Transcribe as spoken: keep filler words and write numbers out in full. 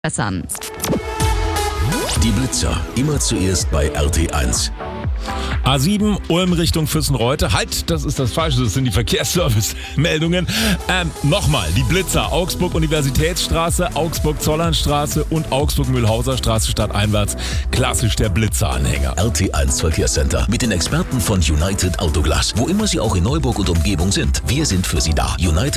verbessern. Die Blitzer, immer zuerst bei R T eins. A sieben, Ulm Richtung Füssenreute. Halt, das ist das Falsche, das sind die Verkehrsservice-Meldungen. Ähm, nochmal, die Blitzer, Augsburg-Universitätsstraße, Augsburg-Zollernstraße und Augsburg-Mühlhauser Straße stadteinwärts. Klassisch der Blitzer-Anhänger. R T eins Verkehrscenter mit den Experten von United Autoglas. Wo immer Sie auch in Neuburg und Umgebung sind, wir sind für Sie da. United